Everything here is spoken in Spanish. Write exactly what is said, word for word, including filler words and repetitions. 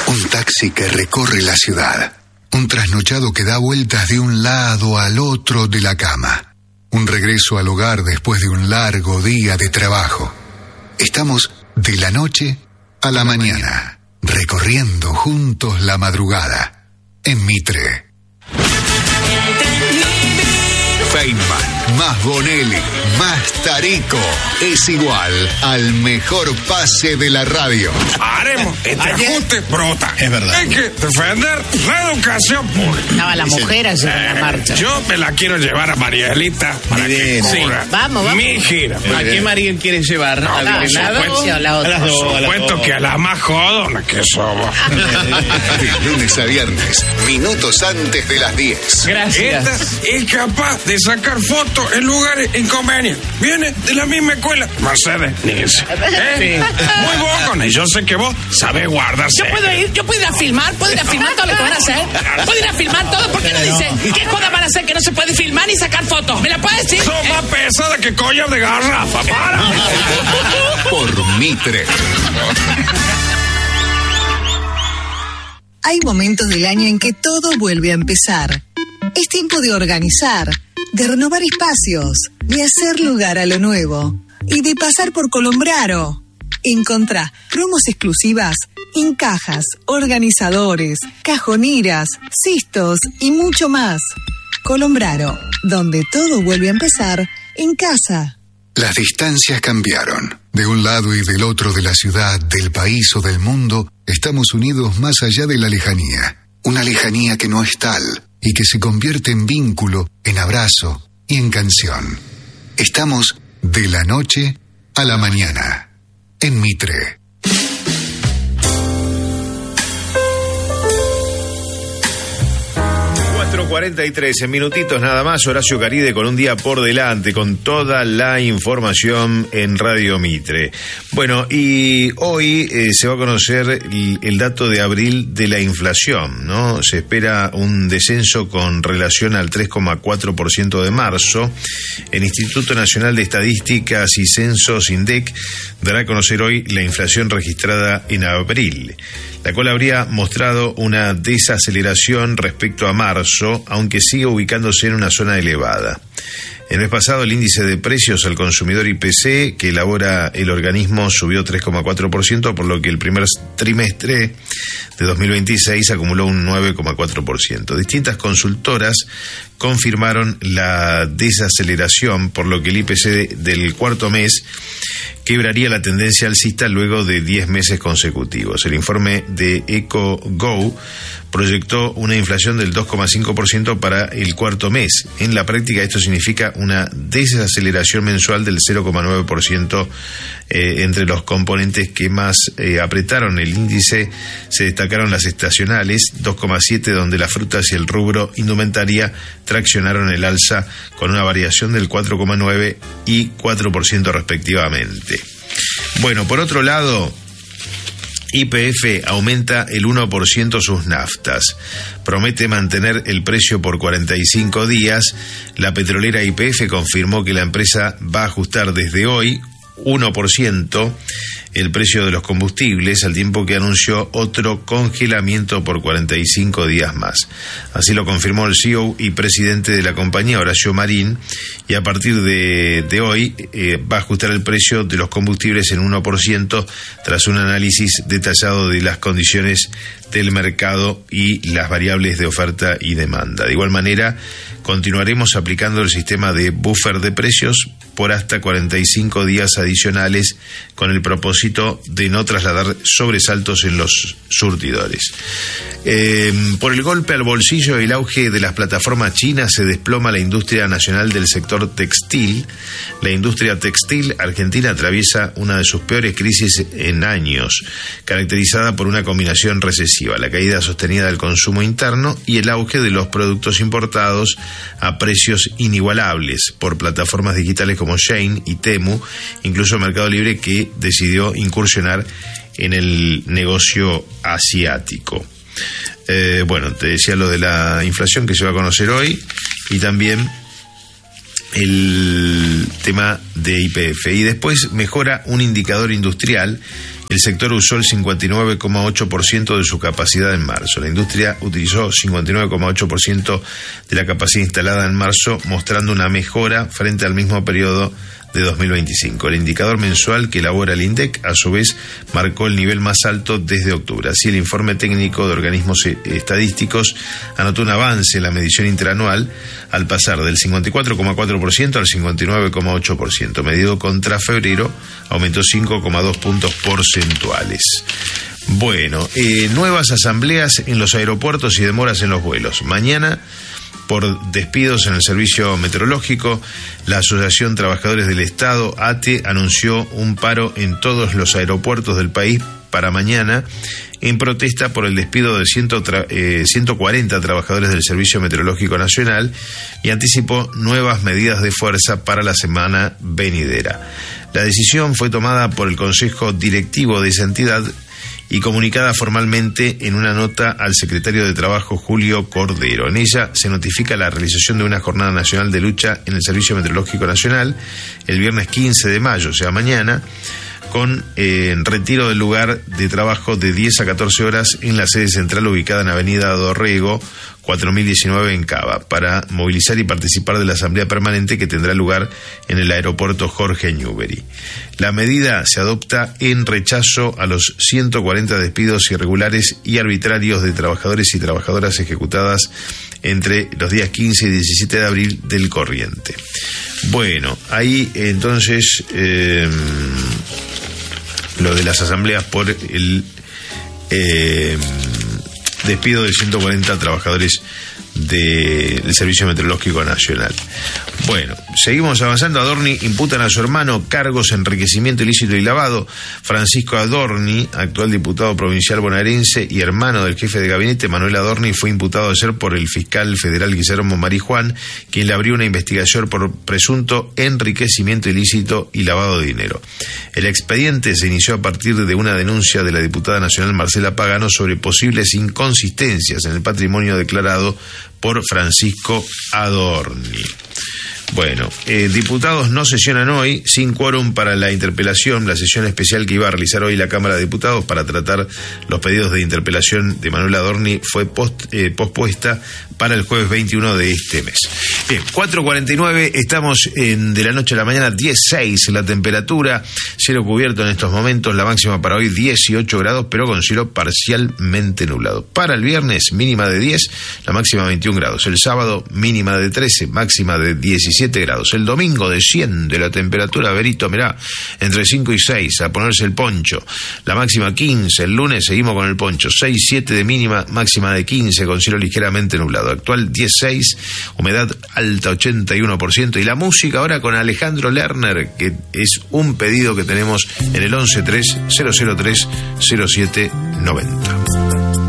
Un taxi que recorre la ciudad. Un trasnochado que da vueltas de un lado al otro de la cama. Un regreso al hogar después de un largo día de trabajo. Estamos de la noche a la mañana, recorriendo juntos la madrugada. En Mitre. Feynman, más Bonelli, más Tarico, es igual al mejor pase de la radio. Haremos este ajuste brota. Es verdad. Hay que defender la educación pública. Estaba la mujer ayer en la marcha. Yo me la quiero llevar a Marielita para que cubra Vamos, vamos. mi gira. ¿A qué Mariel quieres llevar? No, ¿A la por granada supuesto. o a la otra? A las dos, Por a las supuesto dos. que a la más jodona que somos. De lunes a viernes, minutos antes de las diez. Gracias. Esta es capaz de sacar fotos en lugares inconvenientes. Viene de la misma escuela. Mercedes Nielsen. ¿Eh? Muy bocona. Y yo sé que vos sabés guardarse. Yo puedo ir, yo puedo ir a filmar, puedo ir a filmar todo lo que van a hacer. Puedo ir a filmar todo. ¿Por qué no dicen qué jodas van a hacer que no se puede filmar ni sacar fotos? ¿Me la puedes decir? Sos más pesada que collar de garrafa. Para. Por Mitre. Hay momentos del año en que todo vuelve a empezar. Es tiempo de organizar, de renovar espacios, de hacer lugar a lo nuevo y de pasar por Colombraro. Encontrá promos exclusivas en cajas, organizadores, cajoneras, cistos y mucho más. Colombraro, donde todo vuelve a empezar en casa. Las distancias cambiaron. De un lado y del otro de la ciudad, del país o del mundo, estamos unidos más allá de la lejanía. Una lejanía que no es tal y que se convierte en vínculo, en abrazo y en canción. Estamos de la noche a la mañana. En Mitre. cuatro cuarenta y tres, en minutitos nada más, Horacio Caride con un día por delante, con toda la información en Radio Mitre. Bueno, y hoy eh, se va a conocer el, el dato de abril de la inflación, ¿no? Se espera un descenso con relación al tres coma cuatro por ciento de marzo. El Instituto Nacional de Estadísticas y Censos, INDEC, dará a conocer hoy la inflación registrada en abril, la cual habría mostrado una desaceleración respecto a marzo, aunque sigue ubicándose en una zona elevada. El mes pasado el índice de precios al consumidor I P C que elabora el organismo subió tres coma cuatro por ciento, por lo que el primer trimestre de dos mil veintiséis acumuló un nueve coma cuatro por ciento. Distintas consultoras confirmaron la desaceleración, por lo que el I P C del cuarto mes quebraría la tendencia alcista luego de diez meses consecutivos. El informe de EcoGo proyectó una inflación del dos coma cinco por ciento para el cuarto mes. En la práctica esto significa una desaceleración mensual del cero coma nueve por ciento. Eh, entre los componentes que más eh, apretaron el índice se destacaron las estacionales, dos coma siete, donde las frutas y el rubro indumentaria traccionaron el alza con una variación del cuatro coma nueve y cuatro por ciento respectivamente. Bueno, por otro lado, Y P F aumenta el uno por ciento sus naftas. Promete mantener el precio por cuarenta y cinco días. La petrolera Y P F confirmó que la empresa va a ajustar desde hoy uno por ciento el precio de los combustibles, al tiempo que anunció otro congelamiento por cuarenta y cinco días más. Así lo confirmó el C E O y presidente de la compañía, Horacio Marín, y a partir de, de hoy eh, va a ajustar el precio de los combustibles en uno por ciento tras un análisis detallado de las condiciones del mercado y las variables de oferta y demanda. De igual manera, continuaremos aplicando el sistema de buffer de precios por hasta cuarenta y cinco días adicionales, con el propósito de no trasladar sobresaltos en los surtidores. Eh, por el golpe al bolsillo y el auge de las plataformas chinas, se desploma la industria nacional del sector textil. La industria textil argentina atraviesa una de sus peores crisis en años, caracterizada por una combinación recesiva, la caída sostenida del consumo interno y el auge de los productos importados a precios inigualables por plataformas digitales como Shein y Temu, incluso Mercado Libre, que decidió incursionar en el negocio asiático. Eh, bueno, te decía lo de la inflación que se va a conocer hoy y también el tema de Y P F. Y después mejora un indicador industrial El sector usó el cincuenta y nueve coma ocho por ciento de su capacidad en marzo. La industria utilizó cincuenta y nueve coma ocho por ciento de la capacidad instalada en marzo, mostrando una mejora frente al mismo periodo de dos mil veinticinco. El indicador mensual que elabora el INDEC, a su vez, marcó el nivel más alto desde octubre. Así, el informe técnico de organismos estadísticos anotó un avance en la medición interanual al pasar del cincuenta y cuatro coma cuatro por ciento al cincuenta y nueve coma ocho por ciento. Medido contra febrero, aumentó cinco coma dos puntos porcentuales. Bueno, eh, nuevas asambleas en los aeropuertos y demoras en los vuelos. Mañana, por despidos en el servicio meteorológico, la Asociación Trabajadores del Estado, A T E, anunció un paro en todos los aeropuertos del país para mañana en protesta por el despido de ciento cuarenta trabajadores del Servicio Meteorológico Nacional y anticipó nuevas medidas de fuerza para la semana venidera. La decisión fue tomada por el Consejo Directivo de esa entidad y comunicada formalmente en una nota al secretario de Trabajo, Julio Cordero. En ella se notifica la realización de una jornada nacional de lucha en el Servicio Meteorológico Nacional el viernes quince de mayo, o sea, mañana, con eh, retiro del lugar de trabajo de diez a catorce horas en la sede central ubicada en Avenida Dorrego, cuatro mil diecinueve en Cava, para movilizar y participar de la asamblea permanente que tendrá lugar en el aeropuerto Jorge Newbery. La medida se adopta en rechazo a los ciento cuarenta despidos irregulares y arbitrarios de trabajadores y trabajadoras ejecutadas entre los días quince y diecisiete de abril del corriente. Bueno, ahí entonces eh, lo de las asambleas por el eh, despido de ciento cuarenta trabajadores del Servicio Meteorológico Nacional. Bueno, seguimos avanzando. Adorni imputan a su hermano cargos, enriquecimiento ilícito y lavado. Francisco Adorni, actual diputado provincial bonaerense y hermano del jefe de gabinete Manuel Adorni, fue imputado ayer por el fiscal federal Guillermo Marijuán, quien le abrió una investigación por presunto enriquecimiento ilícito y lavado de dinero. El expediente se inició a partir de una denuncia de la diputada nacional Marcela Pagano sobre posibles inconsistencias en el patrimonio declarado por Francisco Adorni. Bueno, eh, diputados no sesionan hoy, sin quórum para la interpelación. La sesión especial que iba a realizar hoy la Cámara de Diputados para tratar los pedidos de interpelación de Manuel Adorni fue post, eh, pospuesta para el jueves veintiuno de este mes. Bien, cuatro cuarenta y nueve, estamos en de la noche a la mañana, dieciséis la temperatura, cielo cubierto en estos momentos, la máxima para hoy dieciocho grados, pero con cielo parcialmente nublado. Para el viernes, mínima de diez, la máxima veintiún grados. El sábado, mínima de trece, máxima de diecisiete grados. El domingo desciende la temperatura, Berito, mirá, entre cinco y seis, a ponerse el poncho. La máxima quince, el lunes seguimos con el poncho, seis, siete de mínima, máxima de quince, con cielo ligeramente nublado. Actual dieciséis, humedad alta ochenta y uno por ciento. Y la música ahora con Alejandro Lerner, que es un pedido que tenemos en el once tres cero cero tres cero siete noventa.